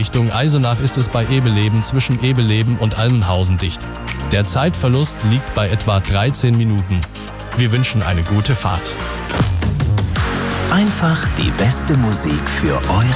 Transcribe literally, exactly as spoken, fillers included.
Richtung Eisenach ist es bei Ebeleben zwischen Ebeleben und Almenhausen dicht. Der Zeitverlust liegt bei etwa dreizehn Minuten. Wir wünschen eine gute Fahrt. Einfach die beste Musik für eure